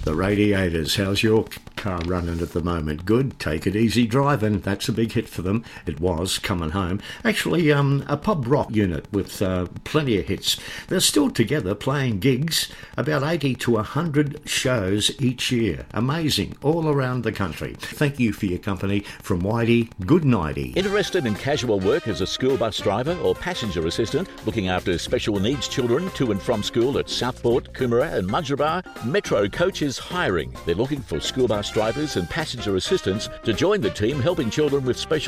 The Radiators, how's your car running at the moment? Good. Take it easy driving. That's a big hit for them. It was, coming home. Actually, a pub rock unit with plenty of hits. They're still together playing gigs, about 80 to 100 shows each year. Amazing, all around the country. Thank you for your company from Whitey. Good nighty. Interested in casual work as a school bus driver or passenger assistant, looking after special needs children to and from school at Southport, Coomera and Mudgeeraba? Metro Coach is hiring. They're looking for school bus drivers and passenger assistants to join the team helping children with special